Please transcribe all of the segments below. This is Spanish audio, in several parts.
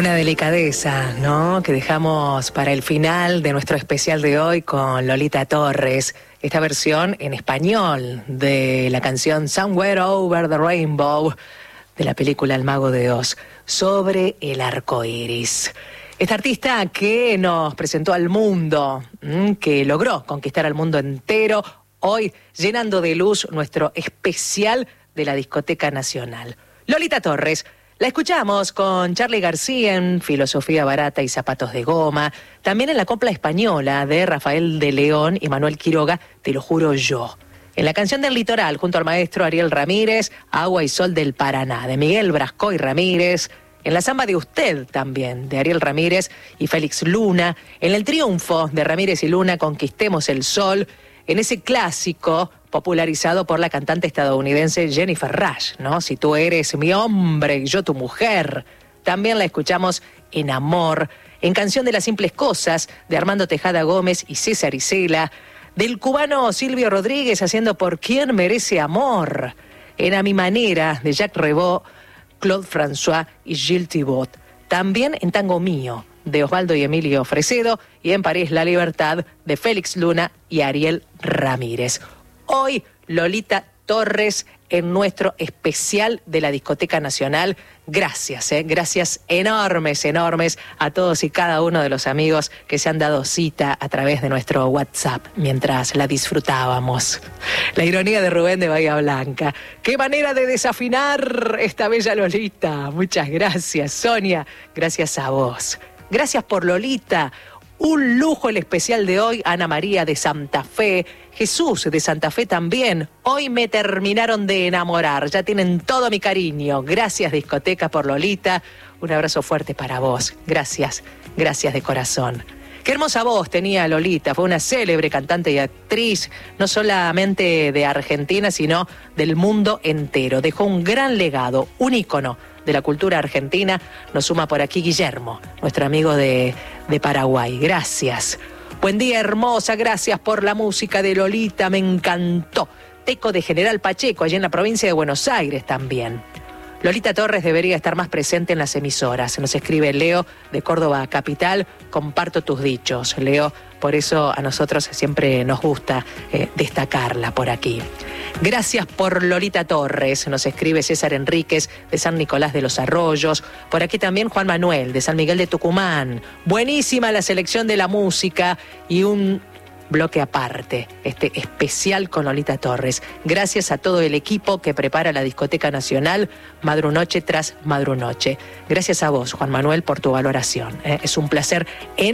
Una delicadeza, ¿no?, que dejamos para el final de nuestro especial de hoy con Lolita Torres. Esta versión en español de la canción Somewhere Over the Rainbow de la película El Mago de Oz, sobre el arco iris. Esta artista que nos presentó al mundo, que logró conquistar al mundo entero, hoy llenando de luz nuestro especial de la Discoteca Nacional. Lolita Torres. La escuchamos con Charly García en Filosofía Barata y Zapatos de Goma, también en la copla española de Rafael de León y Manuel Quiroga, Te lo juro yo. En la canción del litoral, junto al maestro Ariel Ramírez, Agua y Sol del Paraná, de Miguel Brascoy Ramírez. En la samba de Usted también, de Ariel Ramírez y Félix Luna. En el triunfo de Ramírez y Luna, Conquistemos el Sol. En ese clásico popularizado por la cantante estadounidense Jennifer Rush, ¿no? Si tú eres mi hombre y yo tu mujer. También la escuchamos en Amor, en Canción de las Simples Cosas, de Armando Tejada Gómez y César Isela, del cubano Silvio Rodríguez haciendo Por Quién Merece Amor, en A Mi Manera, de Jacques Revaux, Claude François y Gilles Thibaut. También en Tango Mío, de Osvaldo y Emilio Fresedo, y en París La Libertad, de Félix Luna y Ariel Ramírez. Hoy, Lolita Torres en nuestro especial de la Discoteca Nacional. Gracias, gracias enormes a todos y cada uno de los amigos que se han dado cita a través de nuestro WhatsApp mientras la disfrutábamos. La ironía de Rubén de Bahía Blanca. ¡Qué manera de desafinar esta bella Lolita! Muchas gracias, Sonia. Gracias a vos. Gracias por Lolita. Un lujo el especial de hoy, Ana María de Santa Fe, Jesús de Santa Fe también. Hoy me terminaron de enamorar, ya tienen todo mi cariño. Gracias, Discoteca, por Lolita. Un abrazo fuerte para vos. Gracias, gracias de corazón. Qué hermosa voz tenía Lolita, fue una célebre cantante y actriz, no solamente de Argentina, sino del mundo entero. Dejó un gran legado, un ícono de la cultura argentina. Nos suma por aquí Guillermo, nuestro amigo de Paraguay. Gracias. Buen día, hermosa. Gracias por la música de Lolita. Me encantó. Teco de General Pacheco, allí en la provincia de Buenos Aires también. Lolita Torres debería estar más presente en las emisoras. Nos escribe Leo de Córdoba Capital. Comparto tus dichos, Leo. Por eso a nosotros siempre nos gusta destacarla por aquí. Gracias por Lolita Torres, nos escribe César Enríquez de San Nicolás de los Arroyos. Por aquí también Juan Manuel de San Miguel de Tucumán. Buenísima la selección de la música y un bloque aparte, este especial con Lolita Torres. Gracias a todo el equipo que prepara la Discoteca Nacional, madrunoche tras madrunoche. Gracias a vos, Juan Manuel, por tu valoración. Es un placer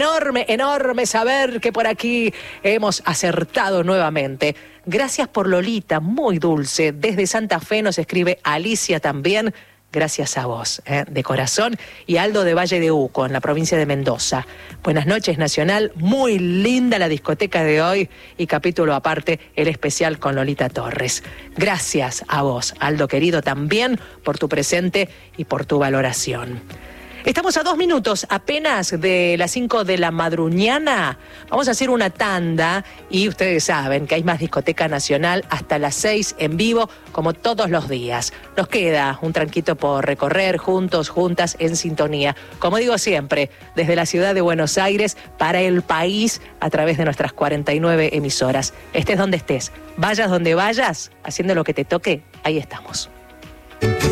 enorme saber que por aquí hemos acertado nuevamente. Gracias por Lolita, muy dulce. Desde Santa Fe nos escribe Alicia también. Gracias a vos, de corazón. Y Aldo de Valle de Uco, en la provincia de Mendoza. Buenas noches, Nacional. Muy linda la discoteca de hoy y capítulo aparte, el especial con Lolita Torres. Gracias a vos, Aldo querido, también por tu presente y por tu valoración. Estamos a 2 minutos apenas de las 5 de la madruñana. Vamos a hacer una tanda y ustedes saben que hay más Discoteca Nacional hasta las 6 en vivo, como todos los días. Nos queda un tranquito por recorrer juntos, juntas, en sintonía. Como digo siempre, desde la ciudad de Buenos Aires para el país a través de nuestras 49 emisoras. Estés donde estés, vayas donde vayas, haciendo lo que te toque, ahí estamos.